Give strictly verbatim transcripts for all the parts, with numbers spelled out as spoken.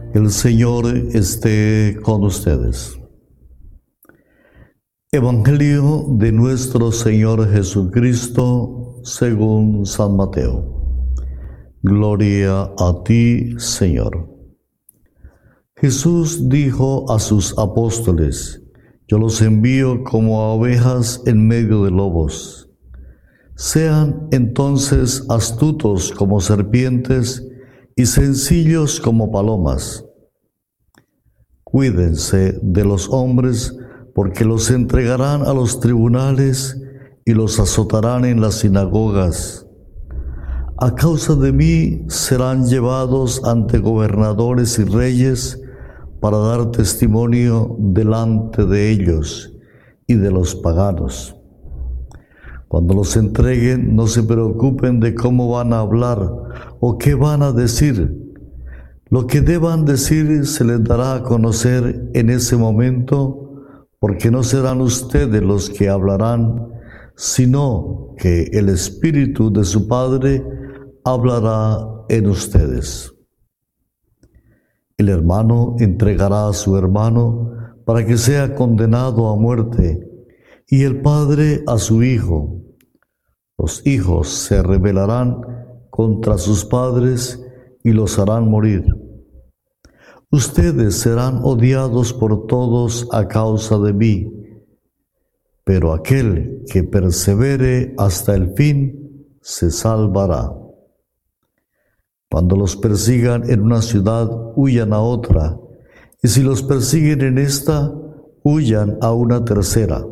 El Señor esté con ustedes. Evangelio de nuestro Señor Jesucristo según San Mateo. Gloria a ti, Señor. Jesús dijo a sus apóstoles: Yo los envío como a ovejas en medio de lobos. Sean entonces astutos como serpientes y sencillos como palomas. Cuídense de los hombres, porque los entregarán a los tribunales y los azotarán en las sinagogas. A causa de mí serán llevados ante gobernadores y reyes para dar testimonio delante de ellos y de los paganos. Cuando los entreguen, no se preocupen de cómo van a hablar o qué van a decir. Lo que deban decir se les dará a conocer en ese momento, porque no serán ustedes los que hablarán, sino que el Espíritu de su Padre hablará en ustedes. El hermano entregará a su hermano para que sea condenado a muerte, y el padre a su hijo. Los hijos se rebelarán contra sus padres y los harán morir. Ustedes serán odiados por todos a causa de mí, pero aquel que persevere hasta el fin se salvará. Cuando los persigan en una ciudad, huyan a otra, y si los persiguen en esta, huyan a una tercera.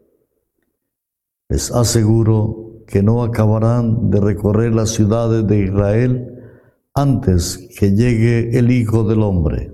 Les aseguro que no acabarán de recorrer las ciudades de Israel antes que llegue el Hijo del Hombre.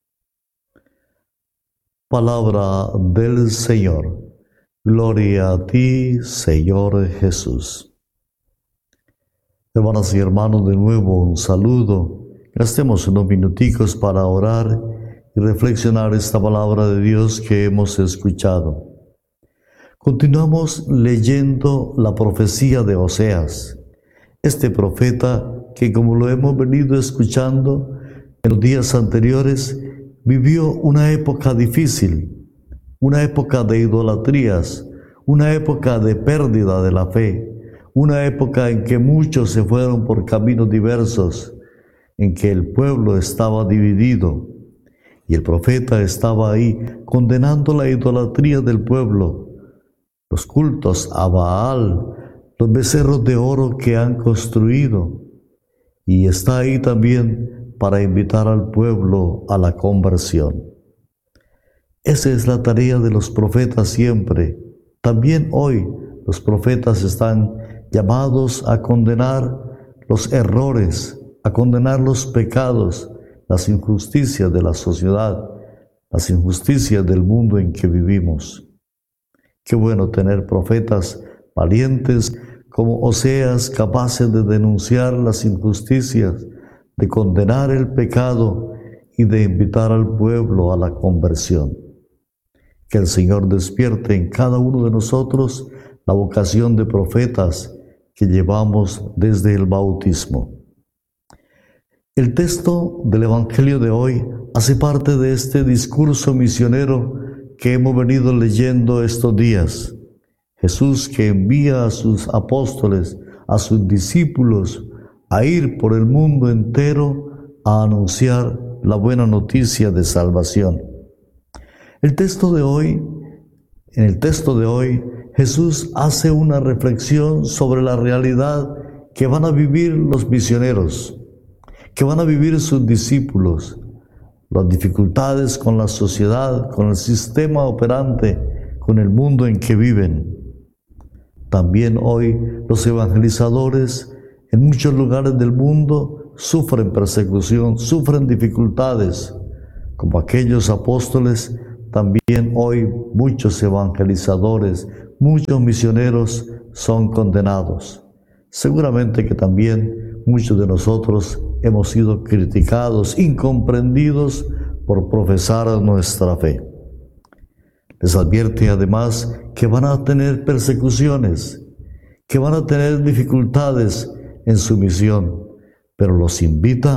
Palabra del Señor. Gloria a ti, Señor Jesús. Hermanas y hermanos, de nuevo un saludo. Gastemos unos minuticos para orar y reflexionar esta palabra de Dios que hemos escuchado. Continuamos leyendo la profecía de Oseas, este profeta que, como lo hemos venido escuchando en los días anteriores, vivió una época difícil, una época de idolatrías, una época de pérdida de la fe, una época en que muchos se fueron por caminos diversos, en que el pueblo estaba dividido, y el profeta estaba ahí condenando la idolatría del pueblo, los cultos a Baal, los becerros de oro que han construido, y está ahí también para invitar al pueblo a la conversión. Esa es la tarea de los profetas siempre. También hoy los profetas están llamados a condenar los errores, a condenar los pecados, las injusticias de la sociedad, las injusticias del mundo en que vivimos. Qué bueno tener profetas valientes como Oseas, capaces de denunciar las injusticias, de condenar el pecado y de invitar al pueblo a la conversión. Que el Señor despierte en cada uno de nosotros la vocación de profetas que llevamos desde el bautismo. El texto del Evangelio de hoy hace parte de este discurso misionero que hemos venido leyendo estos días. Jesús, que envía a sus apóstoles, a sus discípulos, a ir por el mundo entero a anunciar la buena noticia de salvación. El texto de hoy, en el texto de hoy, Jesús hace una reflexión sobre la realidad que van a vivir los misioneros, que van a vivir sus discípulos, las dificultades con la sociedad, con el sistema operante, con el mundo en que viven. También hoy los evangelizadores en muchos lugares del mundo sufren persecución, sufren dificultades, como aquellos apóstoles. También hoy muchos evangelizadores, muchos misioneros son condenados. Seguramente que también muchos de nosotros hemos sido criticados, incomprendidos por profesar nuestra fe. Les advierte además que van a tener persecuciones, que van a tener dificultades en su misión, pero los invita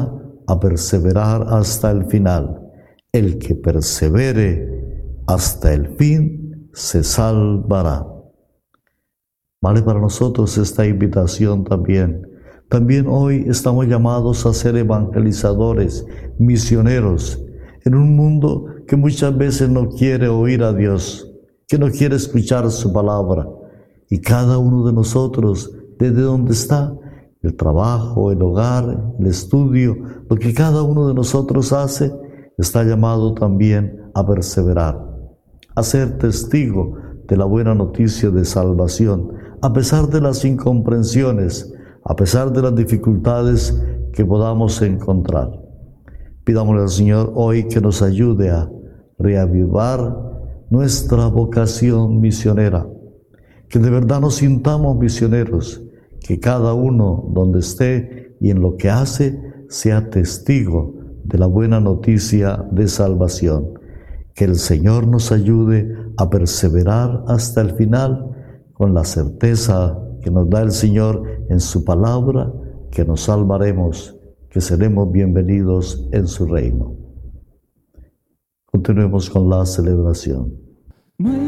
a perseverar hasta el final. El que persevere hasta el fin se salvará. Vale para nosotros esta invitación también. También hoy estamos llamados a ser evangelizadores, misioneros, en un mundo que muchas veces no quiere oír a Dios, que no quiere escuchar su palabra. Y cada uno de nosotros, desde donde está, el trabajo, el hogar, el estudio, lo que cada uno de nosotros hace, está llamado también a perseverar, a ser testigo de la buena noticia de salvación, a pesar de las incomprensiones, a pesar de las dificultades que podamos encontrar. Pidámosle al Señor hoy que nos ayude a reavivar nuestra vocación misionera, que de verdad nos sintamos misioneros, que cada uno donde esté y en lo que hace sea testigo de la buena noticia de salvación. Que el Señor nos ayude a perseverar hasta el final con la certeza que nos da el Señor en su palabra, que nos salvaremos, que seremos bienvenidos en su reino. Continuemos con la celebración.